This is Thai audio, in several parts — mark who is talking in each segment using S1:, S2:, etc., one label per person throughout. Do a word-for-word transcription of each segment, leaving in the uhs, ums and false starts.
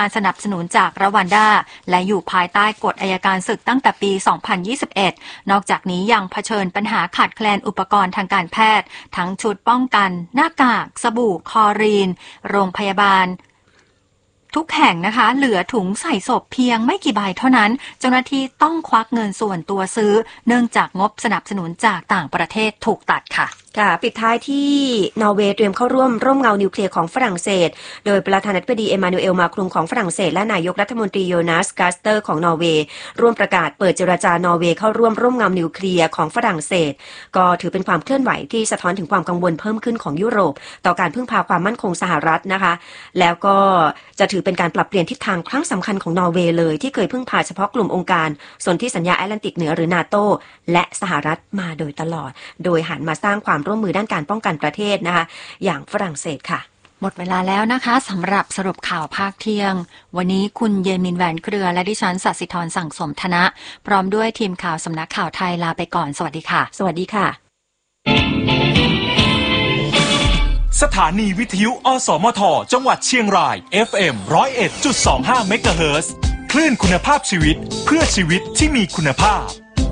S1: การสนับสนุนจากรวันดาและอยู่ภายใต้กฎอัยการศึกตั้งแต่ปี สองพันยี่สิบเอ็ด นอกจากนี้ยังเผชิญปัญหาขาดแคลนอุปกรณ์ทางการแพทย์ทั้งชุดป้องกันหน้ากากสบู่คลอรีนโรงพยาบาลทุกแห่งนะคะเหลือถุงใส่ศพเพียงไม่กี่ใบเท่านั้นเจ้าหน้าที่ต้องควักเงินส่วนตัวซื้อเนื่องจากงบสนับสนุนจากต่างประเทศถูกตัดค่ะ
S2: ค่ะปิดท้ายที่นอร์เวย์เตรียมเข้าร่วมร่มเงานิวเคลียร์ของฝรั่งเศสโดยประธานาธิบดีเอมานูเอลมาครุงของฝรั่งเศสและนายกรัฐมนตรีโยนาสกาสเตอร์ของนอร์เวย์ร่วมประกาศเปิดเจรจานอร์เวย์เข้าร่วมร่มเงานิวเคลียร์ของฝรั่งเศสก็ถือเป็นความเคลื่อนไหวที่สะท้อนถึงความกังวลเพิ่มขึ้นของยุโรปต่อการพึ่งพาความมั่นคงสหรัฐนะคะแล้วก็จะถือเป็นการปรับเปลี่ยนทิศทางครั้งสำคัญของนอร์เวย์เลยที่เคยพึ่งพาเฉพาะกลุ่มองค์การสนธิสัญญาแอตแลนติกเหนือหรือนาโตและสหรัฐมาโดยตลอดโดยหันมาสร้างความร่วมมือด้านการป้องกันประเทศนะคะอย่างฝรั่งเศสค่ะ
S1: หมดเวลาแล้วนะคะสำหรับสรุปข่าวภาคเที่ยงวันนี้คุณเยมินแหวนเครือและดิฉันศศิธรสั่งสมธนะพร้อมด้วยทีมข่าวสำนักข่าวไทยลาไปก่อนสวัสดีค่ะ
S2: สวัสดีค่ะ
S3: สถานีวิทยุอสมทจังหวัดเชียงราย เอฟ เอ็ม หนึ่งศูนย์เอ็ดจุดสองห้า เมกะเฮิรตซ์คลื่นคุณภาพชีวิตเพื่อชีวิตที่มีคุณภาพ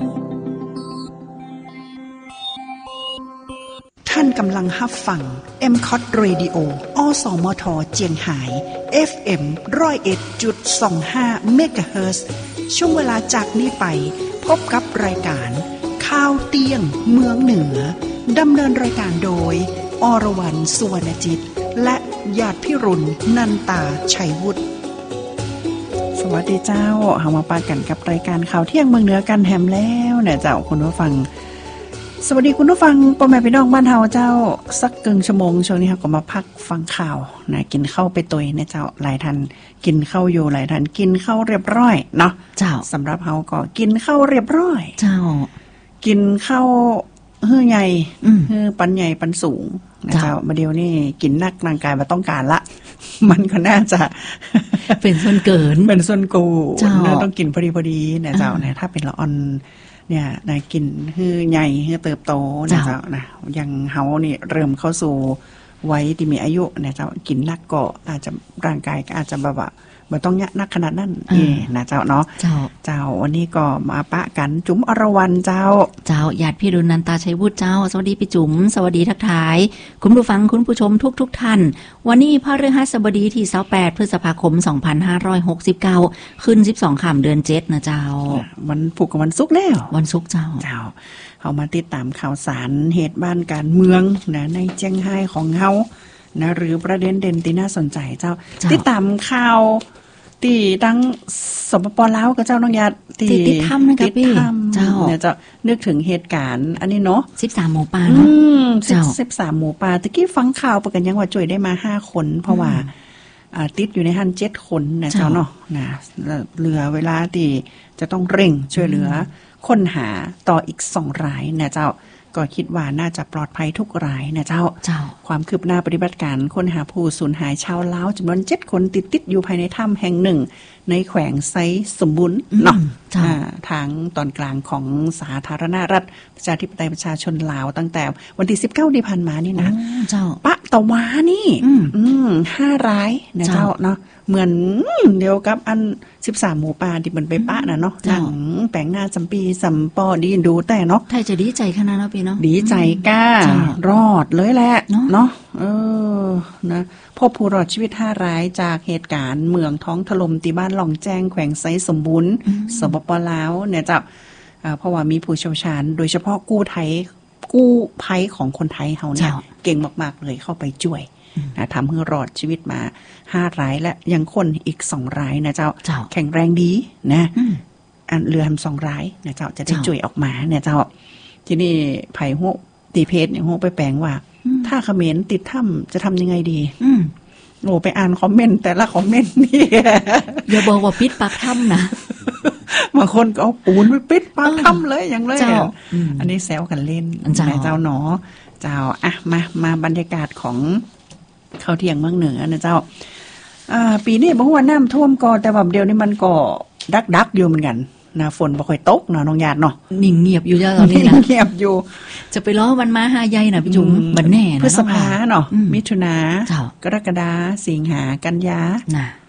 S4: ท่านกำลังรับฟัง เอ็ม ซี โอ ที Radio อสมทเจียงไฮ้ เอฟ เอ็ม หนึ่งศูนย์เอ็ดจุดสองห้า เมกะเฮิรตซ์ช่วงเวลาจากนี้ไปพบกับรายการข่าวเตียงเมืองเหนือดำเนินรายการโดยอรวรรณสุวรรณจิตและญาติพิรุณนันตาชัยวุฒิสวัสดีเจ้าเฮามาปากันกับรายการข่าวเที่ยงเมืองเหนือกันแฮมแล้วนะเจ้าคุณผู้ฟังสวัสดีคุณผู้ฟังพ่อแม่พี่น้องบ้านเฮาเจ้าสักกึ่งชั่วโมงช่วงนี้เฮาก็มาพักฟังข่าวนะกินข้าวไปตุยนะเจ้าหลายท่านกินข้าวอยู่หลายท่านกินข้าวเรียบร้อยเนาะ
S1: เจ้า
S4: สำหรับเฮาก็กินข้าวเรียบร้อย
S1: เจ้า
S4: กินข้าวเฮือใหญ่เฮือปันใหญ่ปันสูงนะเจ้ามาเดียวนี่กินนักร่างกายบ่ต้องการละมันก็น่าจะ
S1: เป็นส่วนเกิน
S4: เป็นส่วนกูน่าต้องกินพอดีพอดีนะเจ้านะถ้าเป็นละอ่อนเนี่ยนะกินฮือใหญ่ฮือเติบโตนะเจ้านะยังเฮานี่เริ่มเข้าสู่วัยที่มีอายุเนี่ยเจ้ากินนักก็อาจจะร่างกายก็อาจจะแบบว่าบ่ต้องยะนักขนาดนั้นเอนะเจ้าเนาะเจ้าเจ้าวันนี้ก็มาปะกันจุ๋มอรวรรณเจ้า
S1: เจ้าญาติพี่รุ่นนันตาชัยวุฒิเจ้าสวัสดีพี่จุ๋มสวัสดีทักทายคุณผู้ฟังคุณผู้ชมทุกๆท่านวันนี้พฤหัสบดีที่ยี่สิบแปดพฤษภาคมสองพันห้าร้อยหกสิบเก้าขึ้นสิบสองค่ำเดือนเจ็ดนะเจ้า
S4: วันพุธกับวันศุกร์แล้ว
S1: วันศุกร์เจ้า
S4: เจ้าเฮามาติดตามข่าวสารเหตุบ้านการเมืองนะในเจียงไฮ้ของเฮานะหรือประเด็นเด่นที่น่าสนใจเจ้าติดตามข่าวที่ทั้งสปป.ลาวกับเจ้าน้องญาติ
S1: ที่ติดถ้ำนะคะพี่
S4: เจ้าเนี่ยจะนึกถึงเหตุการณ์อันนี้เนาะ
S1: สิบสามหมูป่าเนาะ
S4: เจ้าสิบสามหมูป่าตะกี้ฟังข่าวประกันยังว่าช่วยได้มาห้าคนเพราะว่าอ่าติดอยู่ในหั่นเจ็ดคนนะเจ้าเนาะนะเหลือเวลาที่จะต้องเร่งช่วยเหลือค้นหาต่ออีกสองรายนะเจ้าก็คิดว่าน่าจะปลอดภัยทุกรายนะเจ้าเจ้าความคืบหน้าปฏิบัติการค้นหาผู้สูญหายชาวลาวจำนวนเจ็ดคนติดติดอยู่ภายในถ้ำแห่งหนึ่งในแขวงไซสมบูรณ์เนาะทางตอนกลางของสาธารณรัฐประชาธิปไตยประชาชนลาวตั้งแต่วันที่สิบเก้าที่ผ่านมานี่นะ
S1: เจ้า
S4: ปะตะวานี่อืมห้ารายนะเจ้าเนาะเหมือนเดียวกับอันสิบสามหมูป่าที่มันไปปะน่ะเนาะหนังแปลงหน้าจำปีสัมปอดีดูแต่เนาะ
S1: ไทยจะดีใจขนาดนั้นพี่เนาะ
S4: ดีใจก้ารอดเลยแหละเนาะเออนะพบผู้รอดชีวิตห้ารายจากเหตุการณ์เมืองท้องถล่มที่บ้านหล่องแจ้งแขวงไซสมบูรณ์สปป.ลาวเนี่ยเจ้าเพราะว่ามีผู้เชี่ยวชาญโดยเฉพาะกู้ไทยกู้ภัยของคนไทยเฮาเนี่ยเก่งมากๆเลยเข้าไปช่วยนะทำให้รอดชีวิตมาห้ารายและยังคนอีกสองรายนะเจ้าแข็งแรงดีนะอันเรือทำสองรายนะเจ้าจะได้ช่วยออกมาเนี่ยเจ้าทีนี้ไผ่หัวตีเพชรเนี่ยหัวไปแปลงว่าถ้าเขมรติดถ้ำจะทำยังไงดีโอ้ไปอ่านคอมเมนต์แต่ละคอมเมนต์นี่
S1: อย่าบอกว่าปิดปากถ้ำนะ
S4: บางคนก็เอาปูนไปปิดปากถ้ำเลยอย่างเลยอันนี้แซวกันเล่นแม่เจ้าหนอเจ้าอ่ะมามาบรรยากาศของข้าวเที่ยงเมืองเหนือนะเจ้าอ่าปีนี้บอกว่าน้ำท่วมก็แต่แบบเดียวนี่มันก็ดักดักอยู่เหมือนกันนะฝนบ่ค่อยตกเนาะน้องญาติเนาะ
S1: นิ่งเงียบอยู่จ้าตอนนี้นะ
S4: เงียบอยู่
S1: จะไปล้อมันมาหาใหญ่น่ะพี่จุ๋มบัดแน่นะ
S4: พฤษภาเนาะมิถุนากรกฎาสิงหากันยาน่ะ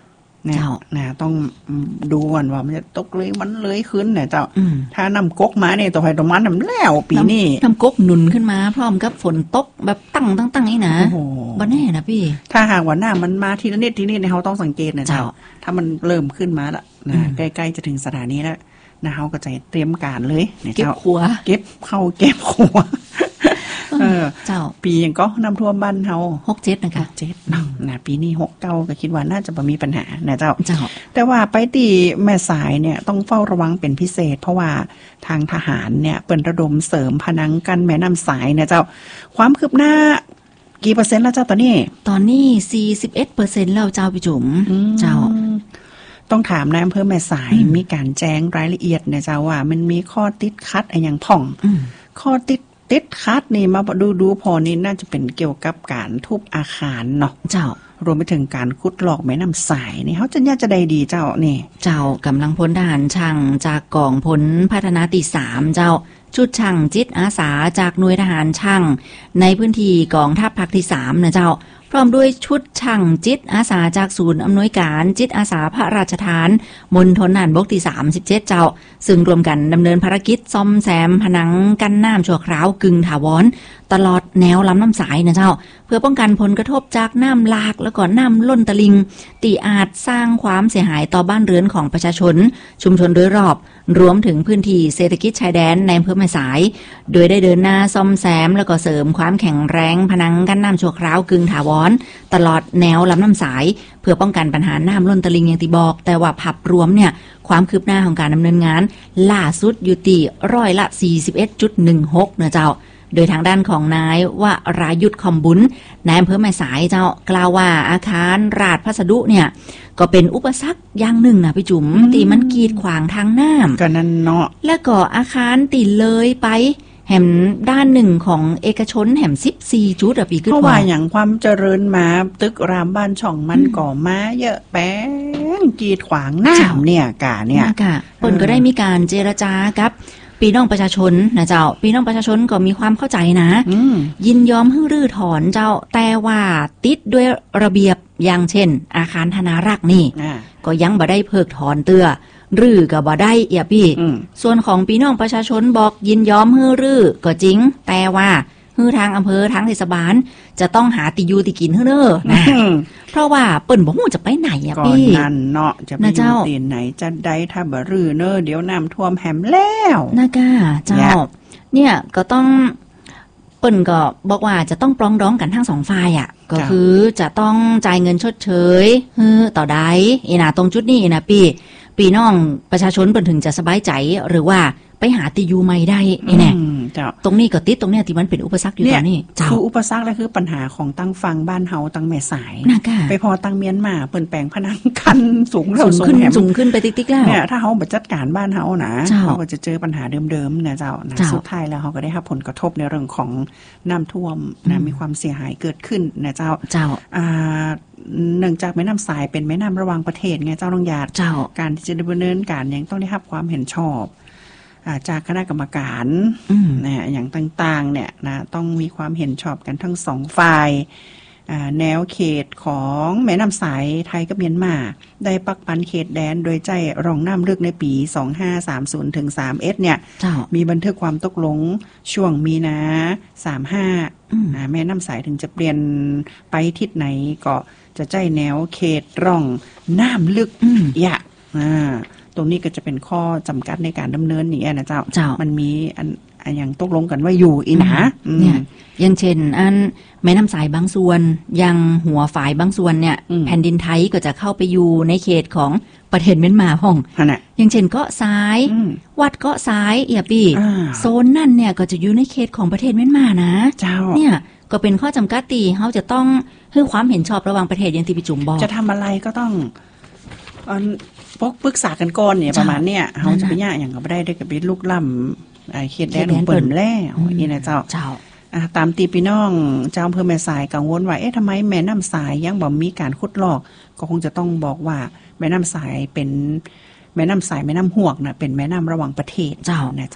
S4: เนี่ยนะต้องดูก่อนว่ามันจะตกเลยมันเลยขึ้นเนี่ยเจ้าถ้านำก๊กมาเนี่ยตัวไฟตัวมันนำแล้วปีนี้
S5: นำก๊กหนุนขึ้นมาพร้อมกับฝนตกแบบตั้งตั้งตั้งนี่นะบ่แน่นะพี่
S4: ถ้าหากว่าหน้ามันมาทีละนิดทีนี้เนี่ยเขาต้องสังเกตนะเจ้าถ้ามันเริ่มขึ้นมาละนะใกล้ๆจะถึงสถานีแล้วนะเขาก็จะเตรียมการเลย
S5: เก็บขัว
S4: เก็บเข้าเก็บขัวเออเจ้าปียังก็น้ำท่วมบ้านเฮา
S5: หกเจ็ดนะคะ
S4: เจ็ดนะปีนี้หกเก้าก็คิดว่าน่าจะบ่มีปัญหานะเจ้าเจ้าแต่ว่าไปที่แม่สายเนี่ยต้องเฝ้าระวังเป็นพิเศษเพราะว่าทางทหารเนี่ยเปิดระดมเสริมพนังกันแม่น้ำสายเนี่ยเจ้าความคืบหน้ากี่เปอร์เซ็นต์แล้วเจ้าตอนนี้
S5: ตอนนี้ สี่สิบเอ็ดเปอร์เซ็นต์ แล้วเจ้าพี่จุ๋มเจ้า
S4: ต้องถามนายอำเภอแม่สายมีการแจ้งรายละเอียดเนี่ยเจ้าว่ามันมีข้อติดขัดอะไรอย่างพ่องข้อติดติดขัดนี่มาดูดูพอนี่น่าจะเป็นเกี่ยวกับการทุบอาคารเนาะ
S5: เจ้าร
S4: วมไปถึงการขุดหลอกแม่น้ำสายนี่เขาจะน่าจะได้ดีเจ้านี่
S5: เจ้ากำลังพลทหารช่างจากกองพลพัฒนาที่สามเจ้าชุดช่างจิตอาสาจากหน่วยทหารช่างในพื้นที่กองทัพภาคที่สามนะเจ้าพร้อมด้วยชุดช่างจิตอาสาจากศูนย์อำนวยการจิตอาสาพระราชทานมณฑลทหารบกที่สามสิบเจ็ดเจ้าซึ่งรวมกันดำเนินภารกิจซ่อมแซมผนังกั้นน้ำชั่วคราวกึ่งถาวรตลอดแนวลำน้ำสายนะเจ้าเพื่อป้องกันผลกระทบจากน้ำหลากแล้วก็น้ำล้นตลิ่งที่อาจสร้างความเสียหายต่อบ้านเรือนของประชาชนชุมชนโดยรอบรวมถึงพื้นที่เศรษฐกิจชายแดนในอำเภอแม่สายโดยได้เดินหน้าซ่อมแซมแล้วก็เสริมความแข็งแรงผนังกั้นน้ำชั่วคราวกึ่งถาวรตลอดแนวลำน้ำสายเพื่อป้องกันปัญหาน้ำล้นตลิ่งอย่างที่บอกแต่ว่าภาพรวมเนี่ยความคืบหน้าของการดำเนินงานล่าสุดอยู่ที่ร้อยละ สี่สิบเอ็ดจุดหนึ่งหก เนะเจ้าโดยทางด้านของนายวรายุทธคอมบุญนายอำเภอแม่สายเจ้ากล่าวว่าอาคารราชพัสดุเนี่ยก็เป็นอุปสรรคอย่างหนึ่งนะพี่จุ๋มตีมันกีดขวางทางน้ำ
S4: ก็นั่นเนาะ
S5: แล้วก็อาคารตีเลยไปแห่มด้านหนึ่งของเอกชนแห่มสิบสี่จุดอะปีขึ้น
S4: เพราะว่าอย่างความเจริญมาตึกรามบ้านช่องมันก่อมาเยอะแป้งกีดขวางน้ำเนี่ยกะเนี่ย
S5: กะเปิ้นก็ได้มีการเจรจากับพี่น้องประชาชนนะเจ้าพี่น้องประชาชนก็มีความเข้าใจนะยินยอมให้รื้อถอนเจ้าแต่ว่าติดด้วยระเบียบอย่างเช่นอาคารธนารักษ์นี่ก็ยังบ่ได้เพิกถอนเตื้อรื้อก็บ่ได้เอียพี่ส่วนของพี่น้องประชาชนบอกยินยอมให้รื้อก็จริงแต่ว่าฮือทางอำเภอทางเทศบาลจะต้องหาติยูติกินเฮ้อเด้อนะเพราะว่าเปิ้นบ่ฮู้จะไปไหนอ่ะพี่
S4: ก่อนนั่นเนาะจะไปอยู่ที่ไหนจะได้ถ้าบ่รื้อเน้อเดี๋ยวน้ำท่วมแหมแล้ว
S5: นะกะเจ้าเนี่ยก็ต้องเปิ้นก็บอกว่าจะต้องปรองดองกันทั้งสองฝ่ายอ่ะก็คือจะต้องจ่ายเงินชดเชยฮือต่อใดอีน่ะตรงจุดนี้นะพี่พี่น้องประชาชนเปิ้นถึงจะสบายใจหรือว่าไปหาติยูใหม่ได้นี่แน่ตรงนี้ก็ติดตรงเนี้ยที่มันเป็นอุปสรรคอยู่ตอนนี้
S4: คืออุปสรรคและคือปัญหาของตั้งฟังบ้านเฮาตั้งแม่สายไปพอตั้งเมียนมาเปิ้นแปลงพนังคันสูง
S5: แล้วสูงขึ้นสูงขึ้นไปติ๊กๆแล้ว
S4: เนี่ยถ้าเฮาบ่จัดการบ้านเฮานะเฮาก็จะเจอปัญหาเดิมๆนะเจ้านะสุดท้ายแล้วเฮาก็ได้รับผลกระทบในเรื่องของน้ำท่วมนะมีความเสียหายเกิดขึ้นนะเจ้า
S5: เจ้า
S4: อ่าเนื่องจากแม่น้ำสายเป็นแม่น้ำระหว่างประเทศไงเจ้าน้องญาติการที่จะดำเนินการยังต้องได้รับความเห็นชอบจากคณะกรรมการนะอย่างต่างๆเนี่ยนะต้องมีความเห็นชอบกันทั้งสองฝ่ายแนวเขตของแม่น้ำสายไทยกับเมียนมาได้ปักปันเขตแดนโดยใจรองน้ำลึกในปีสองพันห้าร้อยสามสิบถึงสามสิบเอ็ดเนี่ยมีบันทึกความตกลงช่วงมีนาสามสิบห้าแม่น้ำสายถึงจะเปลี่ยนไปทิศไหนก็จะใจแนวเขตร่องน้ำลึกยะตรงนี้ก็จะเป็นข้อจำกัดในการดำเนินนี่นะเจ้าเจ้ามันมีอันอย่างตกลงกันว่าอยู่อีนะ
S5: เนี่ยอย่างเช่นอันแม่น้ำสายบางส่วนยังหัวฝายบางส่วนเนี่ยแผ่นดินไทยก็จะเข้าไปอยู่ในเขตของประเทศเมียนมาห้องอย่างเช่นเกาะซ้ายวัดเกาะซ้ายเอียปีโซนนั่นเนี่ยก็จะอยู่ในเขตของประเทศเมียนมานะเจ้าเนี่ยก็เป็นข้อจำกัดตีเขาจะต้องให้ความเห็นชอบระหว่างประเทศอย่างที่พี่จุ๋มบอก
S4: จะทำอะไรก็ต้องพกปรึกษากันก่อนเนี่ยประมาณเนี่ยเขาจะไปย่าอย่างก็ไม่ได้ได้กับเป็นลูกล่ำเขตแดนเปิดแล้วนี่นะเจ้าเจ้าตามตีพี่น้องเจ้าอำเภอแม่สายกังวลว่าเอ๊ะทำไมแม่น้ำสายยังบ่มีการขุดลอกก็คงจะต้องบอกว่าแม่น้ำสายเป็นแม่น้ำสายแม่น้ำหวกนะเป็นแม่น้ำระหว่างประเทศเจ้านะเจ้า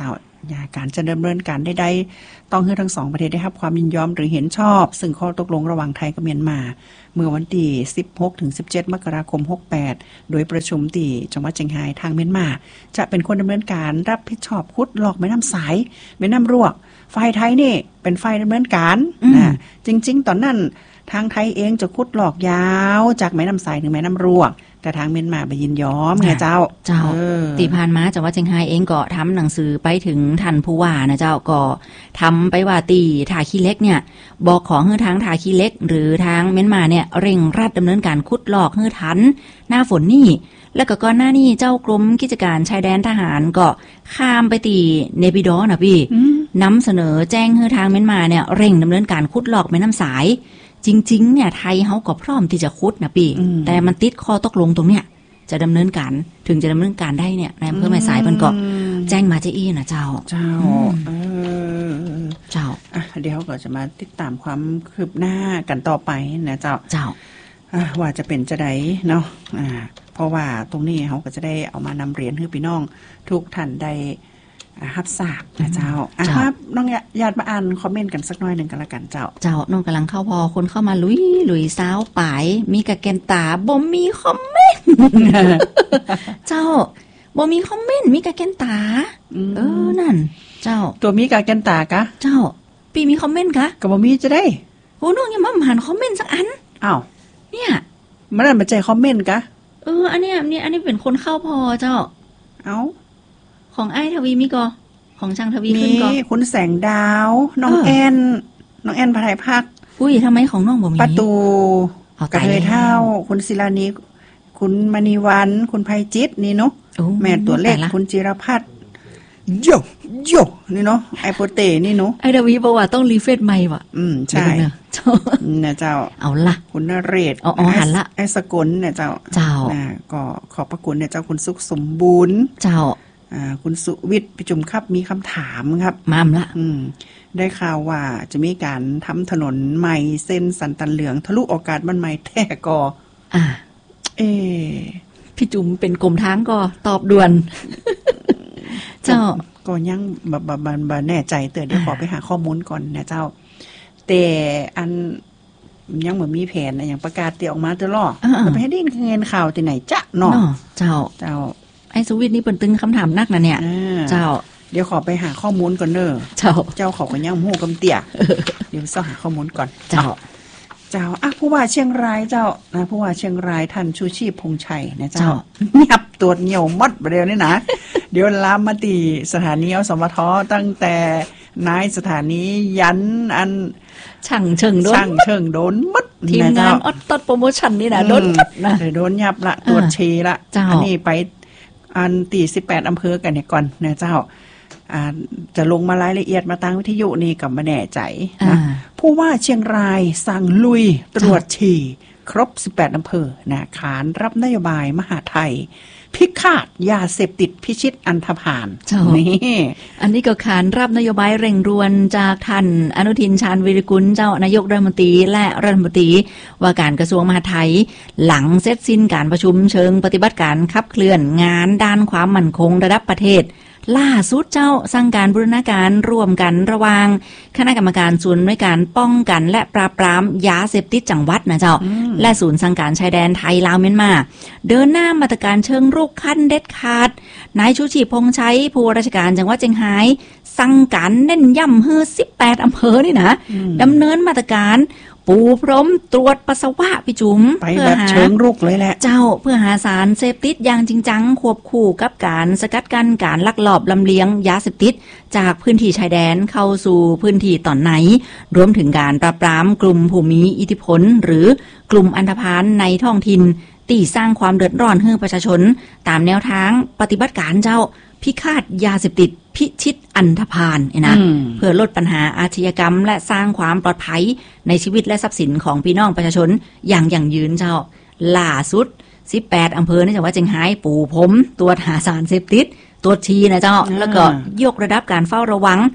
S4: การจะดำเนินการใดๆต้องให้ทั้งสองประเทศได้รับความยินยอมหรือเห็นชอบซึ่งข้อตกลงระหว่างไทยกับเมียนมาเมื่อวันที่สิบหกถึงสิบเจ็ดมกราคมหกแปดโดยประชุมที่จังหวัดเชียงรายทางเมียนมาจะเป็นคนดำเนินการรับผิดชอบขุดลอกแม่น้ำสายแม่น้ำรวกฝ่ายไทยนี่เป็นฝ่ายดำเนินการนะจริงๆตอนนั้นทางไทยเองจะขุดลอกยาวจากแม่น้ำสายถึงแม่น้ำรวกแต่ทางเมียนมาไปยินยอมไงเจ้า
S5: เจ้าตีผ่านมาจังหวัดเชียงรายเองก็ทำหนังสือไปถึงท่านผู้ว่านะเจ้าก็ทำไปว่าตีท่าขี้เล็กเนี่ยบอกขอให้ทางท่าขี้เล็กหรือทางเมียนมาเนี่ยเร่งรัดดำเนินการขุดลอกให้ทันหน้าฝนนี่แล้วก็ก่อนหน้านี้เจ้ากรมกิจการชายแดนทหารก็ข้ามไปตีเนปิดอนะพี่นำเสนอแจ้งให้ทางเมียนมาเนี่ยเร่งดำเนินการขุดลอกแม่น้ำสายจริงๆเนี่ยไทยเขาก็พร้อมที่จะขุดนะพี่แต่มันติดข้อตกลงตรงเนี้ยจะดำเนินการถึงจะดำเนินการได้เนี่ยในอำเภอแม่สายมันก็แจ้งมาเจ้าอี้นะเจ้า
S4: เจ้าเออ
S5: เจ้า
S4: อ่ะเดี๋ยวก็จะมาติดตามความคืบหน้ากันต่อไปนะเจ้า
S5: เจ้า
S4: ว่าจะเป็นจะไดเนาะอ่าเพราะว่าตรงนี้เขาก็จะได้เอามานำเรียนให้พี่น้องทุกท่านได้รับทราบนะเจ้าอ่ะครับน้องญาติมาอ่านคอมเมนต์กันสักหน่อยหนึ่งกันละกันเจ้า
S5: เจ้าน้องกำลังเข้าพอคนเข้ามาลุยลุยสาวป่ายมีกะแกนตาบ่มีคอมเมนต์เจ้าบ่มีคอมเมนต์มีกะแกนตาเออนั่นเจ้า
S4: ตัวมีกะแกนตากะ
S5: เจ้าปีมีคอมเมนต์กะ
S4: ก็บ่มีจะได้
S5: โหน้องยังมาหันคอมเมนต์สักอัน
S4: อ้าว
S5: เนี่ย
S4: มันนั่นมันใจคอมเมนต์กะ
S5: เอออันเนี้ยนี่อันนี้เป็นคนเข้าพอเจ้า
S4: เอ้า
S5: ของไอ้ทวีมีก็ของช่างทวีขึ้นก่อน
S4: มีคุณแสงดาวน้องแอนน้องแอนพระไทยพัก
S5: อุ้ยทำไมของน้องบ่มี
S4: ประตูกระเทยเท่าคุณศิลานีคุณมณีวันคุณไพจิตนี่เนาะแม่ตัวเล็กคุณจิรพัฒน์โยโยนี่เนาะไอโปเตนี่เนาะ
S5: ไอทวีบอกว่าต้องรีเฟรชใหม่ว่ะ
S4: อืมใช่นะเจ้า
S5: เอาล่ะ
S4: คุณนเรศ
S5: อ๋อหันละ
S4: ไอสกลเนี่ยเจ้า
S5: เจ้า
S4: อ่าก็ขอบพระคุณเนี่ยเจ้าคุณสุขสมบูรณ์
S5: เจ้า
S4: อ่าคุณสุวิทย์ประชุมครับมีคำถามครับ
S5: มามละ
S4: อืมได้ข่าวว่าจะมีการทำถนนใหม่เส้นสันตันเหลืองทะลุอากาศมันใหม่แท้กอ
S5: อ่า
S4: เอ
S5: พี่จุ๋มเป็นกรมทางก็ตอบด่วน เจ้า
S4: ก็ยังบ่บ่บ่แน่ใจเตือนเดี๋ยวขอไปหาข้อมูลก่อนนะเจ้าแต่อันยังเหมือนมีแผนนะอย่างประกาศเตียออกมาตลอดไปให้ได้เงินข่าวที่ไหนจ๊ะเนาะ
S5: เจ้า
S4: เจ้า
S5: ไอ้สุวิทย์นี่เปิ่นตึงคำถามนักนะเนี่ยเจ้า
S4: เดี๋ยวขอไปหาข้อมูลก่อนเด้อ
S5: เจ้า
S4: เจ้าขอกันย่างหู้กำเตี่ยเดี๋ยวต้องหาข้อมูลก่อน
S5: เจ้า
S4: เจ้าอ่ะผู้ว่าเชียงรายเจ้านะผู้ว่าเชียงรายท่านชูชีพพงษ์ชัยนะเจ้าเงียบตัวเหนียวมัดไปเร็วนี่นะเดี๋ยวลามมาตีสถานีอสมทตั้งแต่นายสถานียันอัน
S5: ช่างเชิงโดน
S4: ช่างเชิงโดนมัด
S5: ทีมงานออตตโปรโมชั่นนี่นะโดนมัดนะ
S4: โดนยับละตรวจเชละอันนี้ไปอันตีสิบแปดอำเภอกันเนี่ยก่อนนะเจ้าอ่าจะลงมารายละเอียดมาตั้งวิทยุนี่กับมาแน่ใจนะผู้ว่าเชียงรายสั่งลุยตรวจฉี่ครบสิบแปดอำเภอนะขานรับนโยบายมหาไทยพิฆาตยาเสพติดพิชิตอันธพาล
S5: นี่อันนี้ก็ขานรับนโยบายเร่งด่วนจากท่านอนุทินชาญวิริกุลเจ้านายกรัฐมนตรีและรัฐมนตรีว่าการกระทรวงมหาดไทยหลังเสร็จสิ้นการประชุมเชิงปฏิบัติการขับเคลื่อนงานด้านความมั่นคงระดับประเทศล่าสุดเจ้าสั่งการบูรณาการร่วมกันระหว่างคณะกรรมการศูนย์ในการป้องกันและปราบปรามยาเสพติดจังหวัดนะเจ้าและศูนย์สั่งการชายแดนไทยลาวเมียนมาเดินหน้ามาตรการเชิงรุกขั้นเด็ดขาดนายชูชีพพงษ์ชัยผู้ว่าราชการจังหวัดเชียงรายสั่งการเน้นย้ำให้สิบแปดอำเภอนี่นะดำเนินมาตรการปูพรมตรวจปัสสาวะพี่จุ๋ม
S4: ไปแบบเชิงรุกเลยแหละ
S5: เจ้าเพื่อหาสารเสพติดอย่างจริงจังควบคู่กับการสกัดกั้นการลักลอบลำเลียงยาเสพติดจากพื้นที่ชายแดนเข้าสู่พื้นที่ตอนไหนรวมถึงการปราบปรามกลุ่มผู้มีอิทธิพลหรือกลุ่มอันธพาลในท้องถิ่นตีสร้างความเดือดร้อนให้ประชาชนตามแนวทางปฏิบัติการเจ้าพิฆาตยาเสพติดพิชิตอันธพาลนะเพื่อลดปัญหาอาชญากรรมและสร้างความปลอดภัยในชีวิตและทรัพย์สินของพี่น้องประชาชนอย่างยั่งยืนเจ้าล่าสุดสิบแปดอำเภอในจังหวัดเชียงรายปูพรมตรวจหาสารเสพติดตรวจชีนะเจ้าแล้วก็ยกระดับการเฝ้าระวัง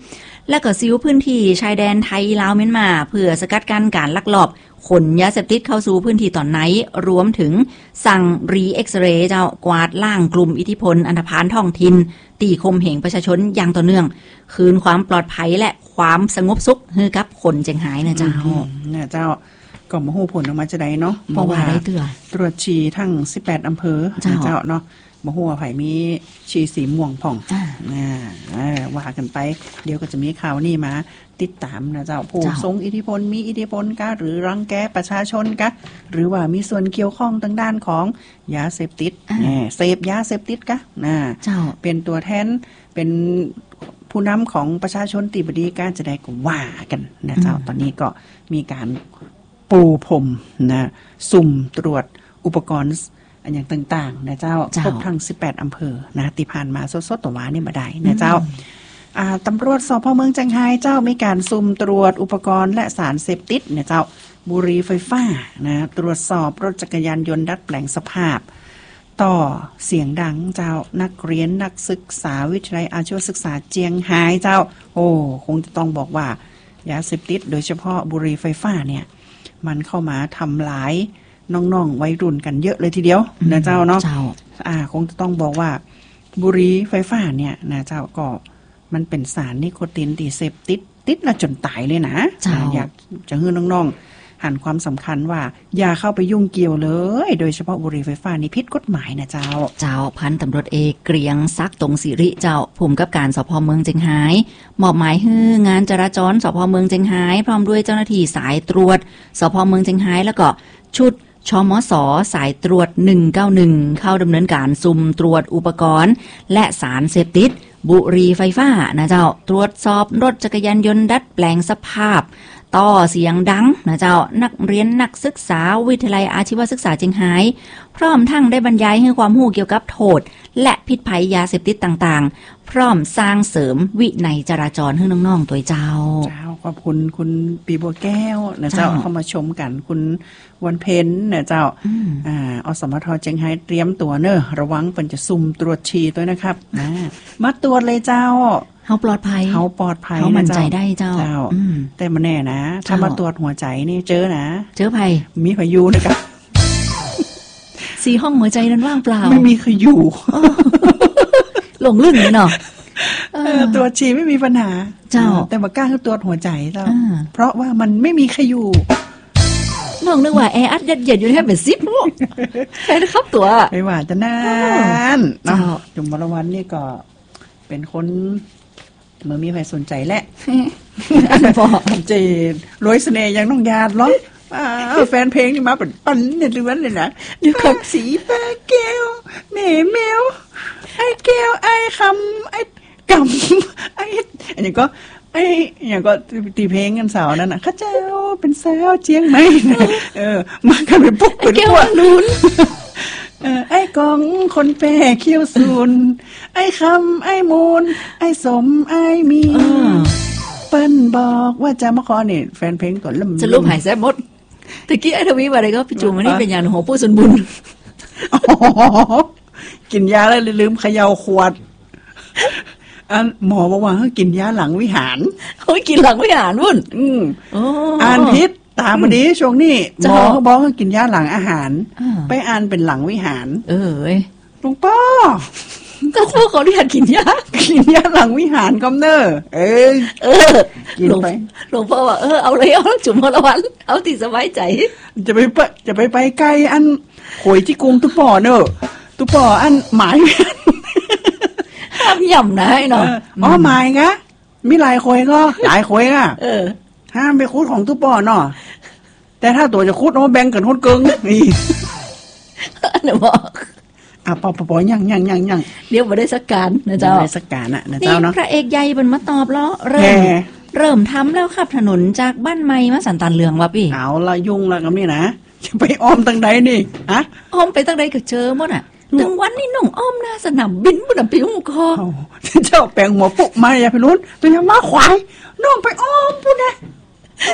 S5: และก็ซิ้วพื้นที่ชายแดนไทยลาวเมียนมาเพื่อสกัดกั้นการลักลอบขนยาเสพติดเข้าสู่พื้นที่ตอนไหนรวมถึงสั่งรีเอ็กซเรย์เจ้ากวาดล้างกลุ่มอิทธิพลอันธพาลท้องถิ่นตีคมเหงประชาชนอย่างต่อเนื่องคืนความปลอดภัยและความสงบสุขให้กับคนเจียงไฮ้นะเจ้า
S4: เนี่ยเจ้าก็มาฮู้ผลออกมาจะได้เนาะ
S5: เพราะว่าได้เตือ
S4: ตรวจฉี่ทั้งสิบแปดอำเภอเจ้าเนาะบ่ฮู้ว่าไผมีฉี่สีม่วงพ่องอ่าว่ากันไปเดี๋ยวก็จะมีข่าวนี้มาติดตามนะเจ้าผู้ทรงอิทธิพลมีอิทธิพลกะหรือรังแกประชาชนกะหรือว่ามีส่วนเกี่ยวข้องทางด้านของยาเสพติดแหมเสพยาเสพติดกะนะเจ้าเป็นตัวแทนเป็นผู้นำของประชาชนตีบดีการจะได้ก็ว่ากันนะเจ้าตอนนี้ก็มีการปูพรมนะสุ่มตรวจอุปกรณ์อันอย่างต่างๆนะเจ้าครบทั้งสิบแปดอำเภอนะที่ผ่านมาสดๆตัววานี่มาได้นะเจ้าตำรวจสพเมืองเชียงรายเจ้ามีการสุ่มตรวจอุปกรณ์และสารเสพติดเนี่ยเจ้าบุหรี่ไฟฟ้านะตรวจสอบรถจักรยานยนต์ดัดแปลงสภาพต่อเสียงดังเจ้านักเรียนนักศึกษาวิทยาลัยอาชีวศึกษาเชียงรายเจ้าโอ้คงจะต้องบอกว่ายาเสพติดโดยเฉพาะบุหรี่ไฟฟ้าเนี่ยมันเข้ามาทำลายน้องๆวัยรุ่นกันเยอะเลยทีเดียวนะเจ้าเนาะอ่าคงจะต้องบอกว่าบุหรี่ไฟฟ้าเนี่ยนะเจ้าก็มันเป็นสารนิโคตินที่เสพติดติดแล้วจนตายเลยนะอยากจะให้น้องๆหันความสำคัญว่าอย่าเข้าไปยุ่งเกี่ยวเลยโดยเฉพาะบุหรี่ไฟฟ้านี่ผิดกฎหมายนะเจ้า
S5: เจ้าพันตำรวจเอกเกรียงซักตรงศิริเจ้าผู้กำกับการสพเมืองเชียงรายมอบหมายให้งานจราจรสพเมืองเชียงรายพร้อมด้วยเจ้าหน้าที่สายตรวจสพเมืองเชียงรายแล้วก็ชุดชมส.สายตรวจหนึ่งเก้าหนึ่งเข้าดำเนินการสุ่มตรวจอุปกรณ์และสารเสพติดบุหรี่ไฟฟ้านะเจ้าตรวจสอบรถจักรยานยนต์ดัดแปลงสภาพต่อเสียงดังนะเจ้านักเรียนนักศึกษาวิทยาลัยอาชีวศึกษาเชียงรายพร้อมทั้งได้บรรยายให้ความรู้เกี่ยวกับโทษและพิษภัยยาเสพติดต่างๆพร้อมสร้างเสริมวินัยจราจรให้น้องๆตัวเจ้า
S4: เจ้าขอบคุณคุณปีบัวแก้วนะเจ้าเข้ามาชมกันคุณวันเพ็ญนะเจ้าอ่าอสมทเชียงรายเตรียมตัวเนอะระวังเพิ่นจะซุ่มตรวจฉี่ด้วยนะครับนะมาตรวจเลยเจ้า
S5: เฮาปลอดภัย
S4: เฮาปลอดภัย
S5: เฮามั่นใจได้เจ้า
S4: แต่มาแน่นะถ้ามาตรวจหัวใจนี่เจอนะ
S5: เจอภัย
S4: มีพายุนะครับ
S5: สีห้องหัวใจนั้นว่างเปล่า
S4: ไม่มีใครอยู่
S5: หลงลื่นเลยเนาะ
S4: ตรวจฉี่ไม่มีปัญหาเจ้าแต่มากล้าคือตรวจหัวใจเจ้าเพราะว่ามันไม่มีใครอยู่
S5: น้องนึกว่าแออัดยัดเยียดอยู่แค่เป็นซิปใช่ครับตัว
S4: ไม่ว่าจะนานเนาะจุมมรวันนี่ก็เป็นคนเมื่อมีใครสนใจแหละพอเจรวยเสน่ห์อย่างน้องยาดหรอแฟนเพลงนี่มาเป็นปั้นเนี่ยล้วนเลยนะดูขับสีปลาแก้วแม่แมวไอ้แก้วไอ้คำไอ้กำไอ้อันนี้ก็ไอ้อย่างก็ตีเพลงกันสาวนั่นน่ะข้าเจ้าเป็นสาวเจียงไหมเออมากันเป็นปุ๊กเป็นพวกลุ้นไอ้กองคนแปรเขี้ยวซูนไอ้คำไอ้มูลไอ้สมไอ้มีเปิ้นบอกว่าจะมาขอเนี่ยแฟนเพลงก่อนลุ่ม
S5: จะลุ่มหายแซ่บหมดตะกี้ไอ้ทวีว่าอะไรก็พี่จูมันนี่เป็นอย่างหัวผู้สนบุญ
S4: กินยาแล้วลืมเขย่าขวดอันหมอบอกว่าให้กินยาหลังวิหาร
S5: เขากินหลังวิหารวุ่น
S4: อืมอ่านพิษตามมาดีช่วงนี้หมอเขาบอกให้กินยาหลังอาหารไปอ่านเป็นหลังวิหาร
S5: เออ
S4: หลวงพ่อ
S5: ก็พวกเขาเรียกกินยา
S4: กินยาหลังวิหารกำเนิดเออ
S5: เออกินไปหลวงพ่อว่าเออเอาเลยเอาจุ่มละวันเอาที่สบายใจ
S4: จะไปจะไปไปไกลอันโขยที่กรุงตุป่อเนอะตุป่ออันหมาย
S5: ห้ามย่ำนะไอ้น้อง
S4: อ๋อหมายกะมีหลายโขยก็หลายโขยอ่ะเออห้ามไปคุดของตุป่อเนาะแต่ถ้าตัวจะคุดเอาแบ่งกันคนเกิงนี่
S5: เดี๋ยวบอก
S4: อ่ะปอปอยังยังยังยัง
S5: เดี๋ยวมาได้สักการนะเจ้า
S4: ได้สักการอ่ะนะเจ้าเนาะ
S5: พระเอกใหญ่เป็นมาตอบแล้วเริ่มเริ่มทำแล้วครับถนนจากบ้านไม้มาสันตันเหลืองวะพี่
S4: เอาละยุ่งละกับนี่นะจะไปอ้อมตั้งใดนี่ฮะ
S5: อ้อมไปตั้งใดก็เจอหมดอ่ะถึงวันนี้น้องอ้อมหน้าสนามบินบุดปิ้วคอ
S4: เจ้าแปลงหัวปุ๊กมาอย่าไปลุ้นตัวยังมาขวายน้องไปอ้อมปุ๊นะ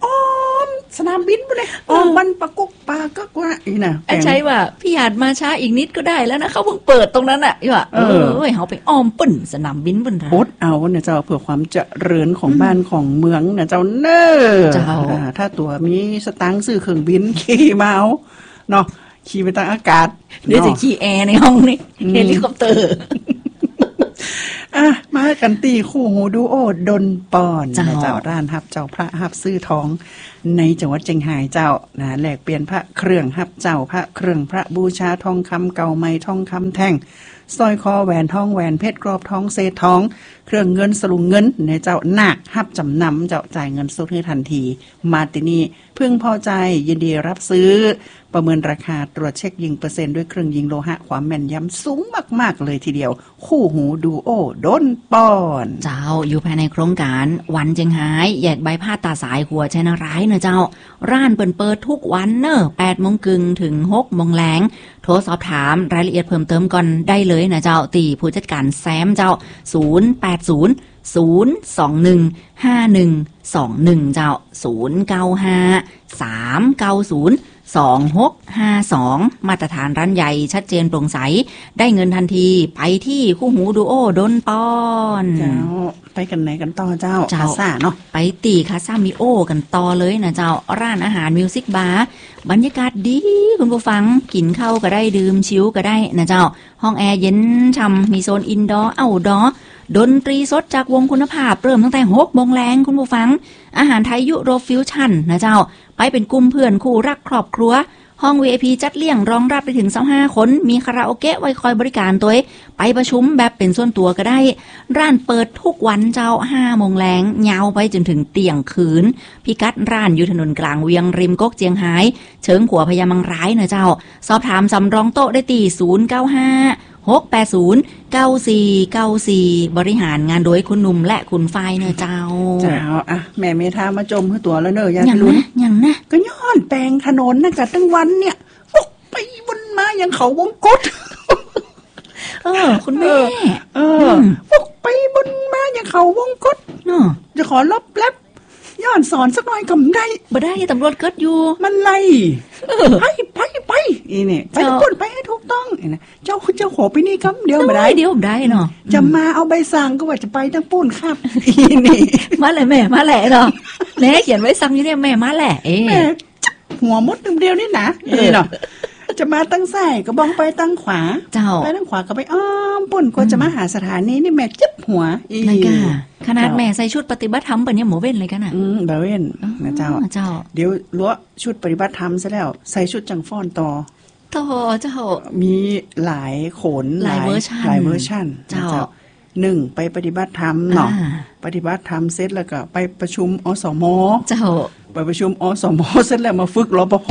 S4: อ้อมสนามบินไปเลยอ้อมมันประกุกปลาก็กว่าอีน่ะ
S5: ไอ้ใช่ว่าพี่หยาดมาช้าอีกนิดก็ได้แล้วนะเขาเพิ่งเปิดตรงนั้นอ่ะว่าเออเอ้ยเฮาไปอ้อมป่นสนามบินป่นท่า
S4: อดเอาเนี่ยเจ้าเพื่อความเจริญของบ้านของเมืองเนี่ยเจ้าเน้อเจ้าถ้าตัวมีสตางค์ซื้อเครื่องบินขี่มาเอาเนาะขี่ไปทางอากาศ
S5: เดี๋ยวจะขี่แอร์ในห้องนี่เฮลิคอปเตอร์
S4: อ่ะมากันตีคู่หูดูโอดนปอนเจ้าร้านฮับเจ้าพระฮับซื้อทองในจังหวัดเชียงรายเจ้านะแลกเปลี่ยนพระเครื่องฮับเจ้าพระเครื่องพระบูชาทองคำเก่าใหม่ทองคำแท่งสร้อยคอแหวนทองแหวนเพชรกรอบทองเศษทองเครื่องเงินสลุงเงินในเจ้าหนักฮับจำนำเจ้าจ่ายเงินสดให้ทันทีมาตินี่พึงพอใจยินดีรับซื้อประเมินราคาตรวจเช็คยิงเปอร์เซ็นต์ด้วยเครื่องยิงโลหะความแม่นยำสูงมากๆเลยทีเดียวคู่หูดูโอดนปอน
S5: เจ้าอยู่ภายในโครงการวันเจียงไฮ้แยกใบผ้าตาสายหัวชนะร้ายเนอะเจ้าร้านเปิดเปิดทุกวันเนอะแปดโมงครึ่งถึงหกโมงแลงโทรสอบถามรายละเอียดเพิ่มเติมก่อนได้เลยนะเจ้าตีผู้จัดการแซมเจ้าศูนย์ แปด ศูนย์ ศูนย์ สอง หนึ่ง ห้า หนึ่ง สอง หนึ่งเจ้าศูนย์ เก้า ห้า สาม เก้า ศูนย์ สอง หก ห้า สองมาตรฐานร้านใหญ่ชัดเจนโปร่งใสได้เงินทันทีไปที่คู่หูดูโอดนปอน
S4: เจ้าไปกันไหนกันต่อเจ้าคาซ่าเนาะ
S5: ไปตีคาซ่ามิโอกันต่อเลยนะเจ้าร้านอาหารมิวสิกบาร์บรรยากาศดีคุณผู้ฟังกินข้าวก็ได้ดื่มชิวก็ได้นะเจ้าห้องแอร์เย็นช่ำมีโซนอินดอร์เอาท์ดอร์ดนตรีสดจากวงคุณภาพเริ่มตั้งแต่หกโมงแรงคุณผู้ฟังอาหารไทยยุโรปฟิวชั่นนะเจ้าไปเป็นกลุ่มเพื่อนคู่รักครอบครัวห้อง วี ไอ พี จัดเลี้ยงรองรับได้ถึงยี่สิบห้าคนมีคาราโอเกะไว้คอยบริการตัวไปประชุมแบบเป็นส่วนตัวก็ได้ร้านเปิดทุกวันเจ้าห้าโมงแรงยาวไปจนถึงเที่ยงคืนพิกัดร้านอยู่ถนนกลางเวียงริมก๊กเจียงไฮ้เชิงขัวพญามังร้ายนะเจ้าสอบถามสำรองโต๊ะได้ที่ศูนย์ เก้า ห้า หก แปด ศูนย์ เก้า สี่ เก้า สี่บริหารงานโดยคุณหนุ่มและคุณฝ้ายเนอะเจ้า
S4: เจ้าอ่ะแม่เมทามาจมให้ตัวแล้วเนอะยาทะลุน
S5: ยังนะ
S4: ก็ย้อนแปลงถนนนะกัดทั้งวันเนี่ยวกไปบนมายังเขาวงกฏ
S5: เออคุณแม่
S4: เออวกไปบนมายังเขาวงกฏ
S5: เนาะ
S4: จะขอลบเล็บย้อนสอนสักหน่อยก็ได้
S5: บ่ได้ตำรวจเกิดอยู่
S4: มันไล่ไปไปไปอีนี่ไปปุ่นไปให้ถูกต้องอีนี่เจ้าเจ้าขอไปนี่ครับเดี๋ยวบ่ได้
S5: เดี๋ยวได้เนาะ
S4: จะมาเอาใบสั่งก็ว่าจะไปทั้งปุ่นครับอีนี่
S5: มาเลยแม่มาแหละเนาะแม่เขียนไว้สั่งอยู่เนี่ยแม่มาแหละเอ๊ะ
S4: หัวมดเดียวนี่นะนี่เนาะจะมาตั้งซ้ายก็บ้องไปตั้งขวาไปตั้งขวาก็ไปอ้อมปุ่นก็จะมาหาสถานีนี่แม่จิ๊บหัวอี
S5: นั่นก็ขนาดแม่ใส่ชุดปฏิบัติธรรมปะเนี่ยหมูเว้นเลยกันน่ะ
S4: อืมบ่เว้นนะเจ้าเจ้าเดี๋ยวล้วชุดปฏิบัติธรรมซะแล้วใส่ชุดจังฟ้อนต่อ
S5: ต่อเจ้า
S4: มีหลายโขน
S5: หลายเวอร์ชัน
S4: หลายเวอร์ชันเจ้าหนึ่งไปปฏิบัติธรรมเนาะปฏิบัติธรรมเสร็จแล้วก็ไปประชุมอสม
S5: เจ้า
S4: ไปประชุมอสมเสร็จแล้วมาฝึกรปภ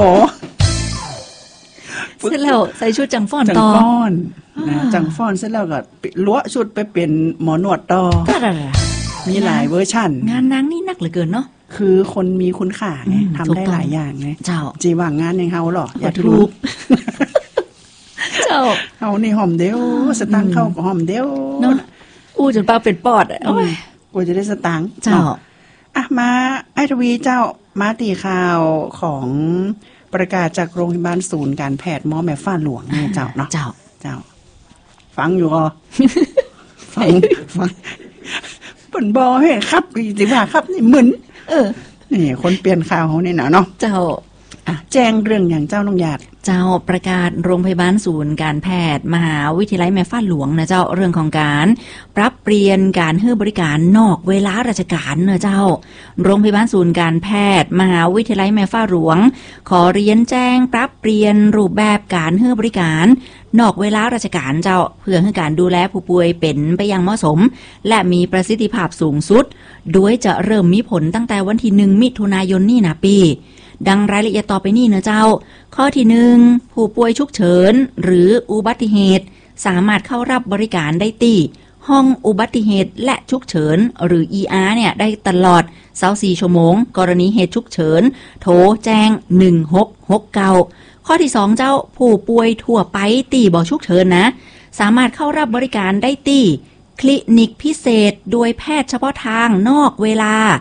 S5: เสร็จแล้วใส่ชุดจังฟ้อนต่อ
S4: จังฟ้อนนะจังฟ้อนเสร็จแล้วก็ล้วชุดไปเป็นหมอนวดต่อมีหลายเวอร์ชัน
S5: งานนางนี่นักเหลือเกินเนาะ
S4: คือคนมีคุณค่าไงทำได้หลายอย่างไง
S5: เจ้า
S4: จีว่างงานในเฮาหรออย่า
S5: ทุกเจ้า
S4: เฮานี่หอมเดียวสตังค์เข้าก็หอมเดียว
S5: เนาะอู้จนปากเป็นปอดโอ้ย
S4: กว่าจะได้สตังค์
S5: เจ้า
S4: อ่ะมาไอ้ทวีเจ้ามาตีข่าวของประกาศจากโรงพยาบาลศูนย์การแพทย์หมอแม่ฟ้าหลวงเนี่ยเจ้าเนาะ
S5: เจ้า
S4: เจ้าฟังอยู่อ่ะฟังฟังเปิ่นบอให้ครับสิว่าครับนี่เหมือนเออนี่คนเปลี่ยนข่าวเขานี่นะเนาะ
S5: เจ้า
S4: อ่ะแจ้งเรื่องอย่างเจ้าน้องหยาด
S5: เจ้าประกาศโรงพยาบาลศูนย์การแพทย์มหาวิทยาลัยแม่ฟ้าหลวงนะเจ้าเรื่องของการปรับเปลี่ยนการให้บริการนอกเวลาราชการนะเจ้าโรงพยาบาลศูนย์การแพทย์มหาวิทยาลัยแม่ฟ้าหลวงขอเรียนแจ้งปรับเปลี่ยนรูปแบบการให้บริการนอกเวลาราชการเจ้าเพื่อให้การดูแลผู้ป่วยเป็นไปอย่างเหมาะสมและมีประสิทธิภาพสูงสุดโดยจะเริ่มมีผลตั้งแต่วันที่หนึ่งมิถุนายนนี้นะปีดังรายละเอียดต่อไปนี้นะเจ้าข้อที่หนึ่งผู้ป่วยฉุกเฉินหรืออุบัติเหตุสามารถเข้ารับบริการได้ที่ห้องอุบัติเหตุและฉุกเฉินหรือ อี อาร์ เนี่ยได้ตลอดยี่สิบสี่ชั่วโมงกรณีเหตุฉุกเฉินโทรแจ้งหนึ่งหกหกเก้าข้อที่สองเจ้าผู้ป่วยทั่วไปที่บ่ฉุกเฉินนะสามารถเข้ารับบริการได้ที่คลินิกพิเศษโดยแพทย์เฉพาะทางนอกเวลา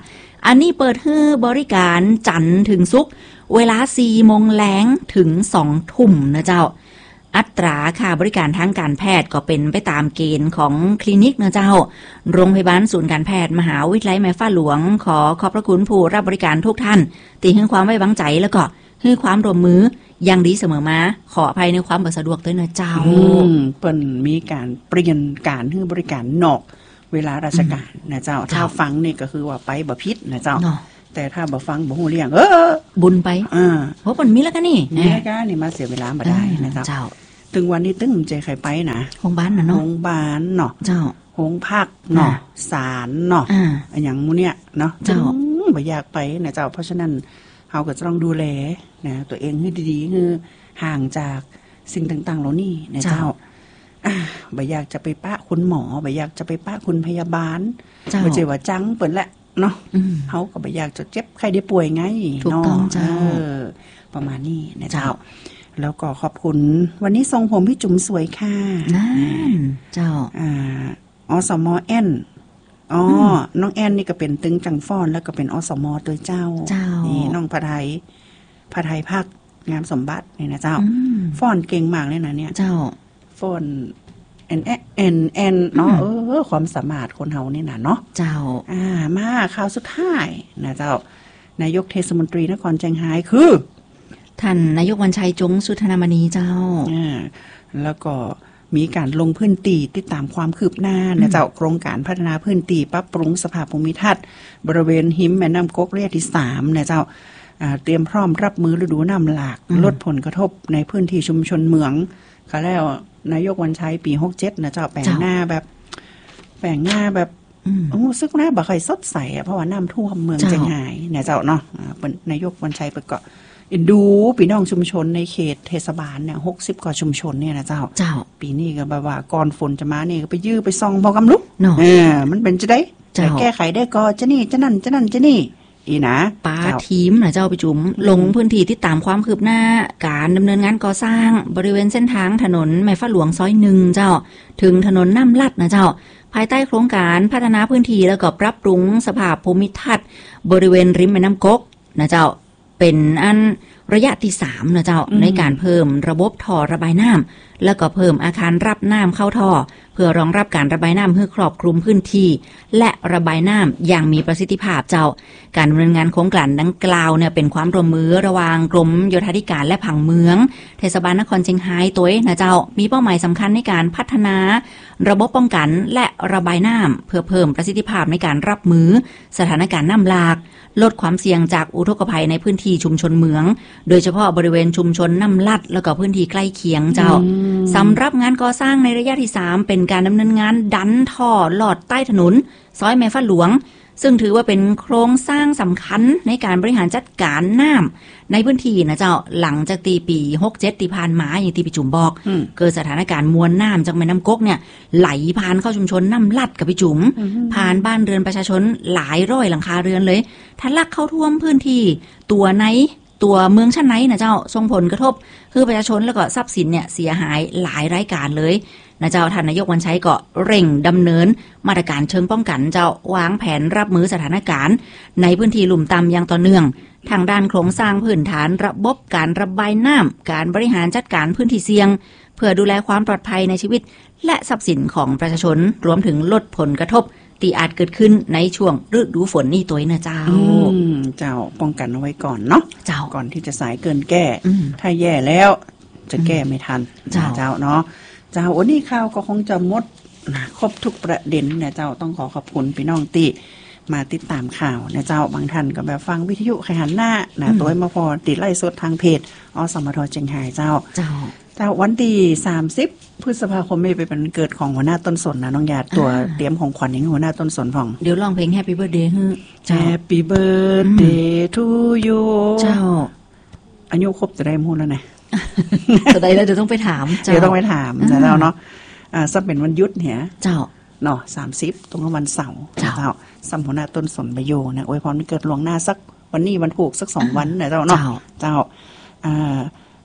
S5: อันนี้เปิดให้บริการจันทร์ถึงศุกร์เวลาสี่โมงแล้งถึงสองทุ่มนะเจ้าอัตราค่าบริการทางการแพทย์ก็เป็นไปตามเกณฑ์ของคลินิกนะเจ้าโรงพยาบาลศูนย์การแพทย์มหาวิทยาลัยแม่ฟ้าหลวงขอขอบพระคุณผู้รับบริการทุกท่านที่ให้ความไว้วางใจแล้วก็ให้ความร่วมมืออย่างดีเสมอมาขออภัยในความบ่สะดวกด้วยนะเจ้า
S4: เปิ้นมีการเปลี่ยนการให้บริการนอกเวลาราชการนะเจ้าถ้าฟังนี่ก็คือว่าไปบ่ผิดนะเจ้าแต่ถ้าบ่ฟังบ่ฮู้เรื่องเออ
S5: บุญไป
S4: อ่า
S5: เพราะเปิ้นมีแล้วกันนี่
S4: มีแล้วกันนี่มาเสียเวลาบ่ได้นะเจ้าถึงวันนี้ตึ้งใจใครไปนะ
S5: โรงพยาบาลน่ะเนาะ
S4: โรงพยาบาลเนาะ
S5: เจ้า
S4: โรงพักเนาะศาลเนาะอันอย่างหมู่เนี่ยเนาะ
S5: เจ้า
S4: บ่อยากไปนะเจ้าเพราะฉะนั้นเฮาก็จะต้องดูแลนะตัวเองให้ดีๆคือห่างจากสิ่งต่างๆเหล่านี้นะเจ้าอ่าบ่อยากจะไปปะคุณหมอบ่อยากจะไปปะคุณพยาบาลบ่ใช่ว่าจังเปิ้นแหละเนาะเฮาก็บ่อยากจะเจ็บใครได้ป่วยไง
S5: เนาะเจ้า
S4: ประมาณนี้นะเจ้าแล้วก็ขอบคุณวันนี้ทรงผมพี่จุ๋มสวยค่ะ
S5: นั่นเจ้า
S4: อ่าอสมแอนอ๋อน้องแอนนี่ก็เป็นตึงจังฟ้อนแล้วก็เป็นอสมตัวเจ้านี่น้องพระไทยพระไทยภาคงามสมบัตินี่นะเจ้าฟ้อนเก่งมากเลยนะเนี่ย
S5: เจ้า
S4: ฟ้อนแอนแอนแอนเนาะเออความสามารถคนเฮานี่น่ะเนาะ
S5: เจ้า
S4: อ่ามาข่าวสุดท้ายนะเจ้านายกเทศมนตรีนครเชียงรายคือ
S5: ท่านนายกวันชัยจงสุธนามณีเจ้า
S4: อ่าแล้วก็มีการลงพื้นที่ติดตามความคืบหน้านะเจ้าโครงการพัฒนาพื้นที่ปรับปรุงสภาพภูมิทัศน์บริเวณหิมแม่น้ำก๊กระยะที่สามนะเจ้าเตรียมพร้อมรับมือฤดูน้ำหลากลดผลกระทบในพื้นที่ชุมชนเมืองก็แล้วนายกวันชัยปีหกสิบเจ็ดนะเจ้าแปลงหน้าแบบแปลงหน้าแบบโอ้ซึกหน้าบ่ค่อยสดใสเพราะว่าน้ำท่วมเมืองเชียงรายนะเจ้าเนาะเป็นนายกวันชัยเปิดก็อินดูพี่น้องชุมชนในเขตเทศบาลเนี่ยหกสิบกว่าชุมชนเนี่ยนะเจ้า
S5: เจ้า
S4: ปีนี้ก็แบบว่าก่อนฝนจะมานี่ก็ไปยื้อไปซองพอกำลุกเออมันเป็นจะได้จะแก้ไขได้ก็จะนี่จะนั่นจะนั่นจะนี่อีนะ
S5: ป้าทีมนะเจ้าไปจุ๋มลงพื้นที่ติดตามความคืบหน้าการดำเนินงานก่อสร้างบริเวณเส้นทางถนนแม่ฟ้าหลวงซอยหนึ่งเจ้าถึงถนนน้ำลัดนะเจ้าภายใต้โครงการพัฒนาพื้นที่แล้วก็ปรับปรุงสภาพภูมิทัศน์บริเวณริมแม่น้ำก๊กนะเจ้าเป็นอันระยะที่สามนะเจ้าในการเพิ่มระบบท่อระบายน้ำแล้วก็เพิ่มอาคารรับน้ำเข้าท่อเพื่อรองรับการระบายน้ำให้ครอบคลุมพื้นที่และระบายน้ำอย่างมีประสิทธิภาพเจ้าการดำเนินงานโครงการดังกล่าวเนี่ยเป็นความร่วมมือระหว่างกรมโยธาธิการและผังเมืองเทศบาลนครเชียงรายตัวนะเจ้ามีเป้าหมายสำคัญในการพัฒนาระบบป้องกันและระบายน้ำเพื่อเพิ่มประสิทธิภาพในการรับมือสถานการณ์น้ำหลากลดความเสี่ยงจากอุทกภัยในพื้นที่ชุมชนเมืองโดยเฉพาะบริเวณชุมชนน้ำลัดแล้วก็พื้นที่ใกล้เคียงเจ้าสำหรับงานก่อสร้างในระยะที่สามเป็นการดำเนินงานดันท่อลอดใต้ถนนซอยแม่ฟ้าหลวงซึ่งถือว่าเป็นโครงสร้างสำคัญในการบริหารจัดการน้ำในพื้นที่นะเจ้าหลังจากตีปีหกสิบเจ็ดที่ผ่านมาอย่างที่พี่จุ๋มบอกเกิดสถานการณ์มวลน้ำจากแม่น้ำก๊กเนี่ยไหลผ่านเข้าชุมชนน้ำลัดกับพี่จุ๋มผ่านบ้านเรือนประชาชนหลายร้อยหลังคาเรือนเลยทะลักเข้าท่วมพื้นที่ตัวไหนตัวเมืองชั้นไหนนะเจ้าส่งผลกระทบคือประชาชนแล้วก็ทรัพย์สินเนี่ยเสียหายหลายรายการเลยนะเจ้าท่านนายกวันชัยก็เร่งดำเนินมาตรการเชิงป้องกันเจ้าวางแผนรับมือสถานการณ์ในพื้นที่ลุ่มต่ำอย่างต่อเนื่องทางด้านโครงสร้างพื้นฐานระบบการระบายน้ำการบริหารจัดการพื้นที่เสี่ยงเพื่อดูแลความปลอดภัยในชีวิตและทรัพย์สินของประชาชนรวมถึงลดผลกระทบที่อาจเกิดขึ้นในช่วงฤดูฝนนี่ตัวนะเจ้า
S4: เจ้าป้องกันเอาไว้ก่อนเนาะ
S5: เจ้า
S4: ก่อนที่จะสายเกินแก้ถ้าแย่แล้วจะแก้ไม่ทันเจ้าเจ้าเนาะเจ้าวันนี้ข่าวก็คงจะหมดครบทุกประเด็นเนี่ยเจ้าต้องขอขอบคุณพี่น้องที่มาติดตามข่าวนะเจ้าบางท่านก็แบบฟังวิทยุไขหันหน้านะตัวมาพอติดไล่สดทางเพจอสมทเชียงรายเจ้า
S5: เจ้า
S4: เจ้าวันที่สามสิบพฤษภาคมไม่ไปเป็นเกิดของหัวหน้าต้นสนนะน้องยาตัวเตรียมของขวัญอย่างหัวหน้าต้นสนของ
S5: เดี๋ยวร้องเพลง Happy Birthday ให้
S4: เจ้า Happy Birthday to you
S5: เจ้า
S4: อายุครบจะได้มูลแล้วไง
S5: จะได้แล้วเดี๋ยวต้องไปถาม
S4: เดี๋ยวต้องไปถามจะแล้วเนาะอ่าสักเป็นวันยุดเนี่ย
S5: เจ้า
S4: เนาะสามสิบตรงกับวันเสาร์เจ้าสัมหัวหน้าต้นสนประโยชน์นะอวยพรวันเกิดล่วงหน้าสักวันนี้วันผูกสักสองวันนะเจ้าเนาะเจ้าอ่า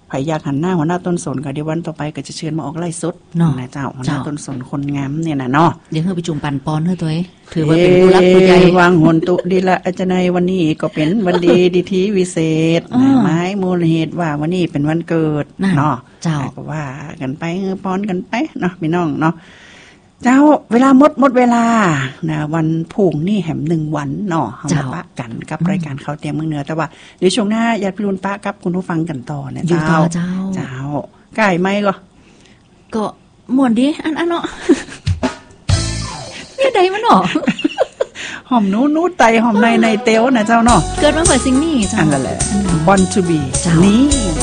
S4: ไผอยากหันหน้าหัวหน้าต้นสนก็เดี๋ยววันต่อไปก็จะเชิญมาออกไล่สดนะเจ้าหัวหน้าต้นสนคนงามเนี่ยนะเนาะ
S5: เดี๋ยวเฮาไปจุ่มปั่นปอนเฮ้อตัวเอ้ถือว่าเป็นผู้รักผู้ใหญ่
S4: วางหนตุดีละอาจารย์วันนี้ก็เป็นวันดีดีทีวิเศษหมายมูลเหตุว่าวันนี้เป็นวันเกิดเนาะ
S5: เจ้า
S4: ก็ว่ากันไปเออปอนกันไปเนาะพี่น้องเนาะเจ้าเวลาหมดหมดเวลานะวันพุ่งนี่แหมหนึ่งวันเนาะเฮามาปะกันกับรายการข่าวเตียงเมืองเหนือแต่ว่าเดี๋ยวช่วงหน้าญาติพี่รุ่นปะกับคุณผู้ฟังกันต่อนะเจ้า
S5: เจ้า
S4: เจ้าใกล้ไหมก็
S5: ก็ม่วนดีอันอันเนาะเนี่ยใดมันเนาะ
S4: หอมนูนูไตหอมในในเตียวนะเจ้าเนาะ
S5: เกิดมาเพื่อสิ่งนี้เจ้า
S4: อันนั้นแหละ Born to be นี่